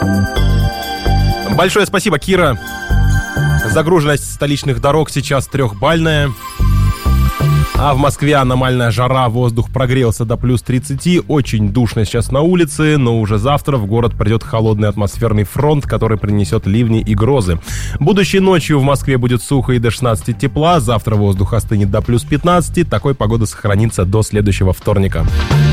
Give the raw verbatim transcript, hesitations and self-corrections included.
Большое спасибо, Кира. Загруженность столичных дорог сейчас трехбальная. А в Москве аномальная жара, воздух прогрелся до плюс тридцати, очень душно сейчас на улице, но уже завтра в город придет холодный атмосферный фронт, который принесет ливни и грозы. Будущей ночью в Москве будет сухо и до шестнадцати тепла, завтра воздух остынет до плюс пятнадцати, такой погода сохранится до следующего вторника.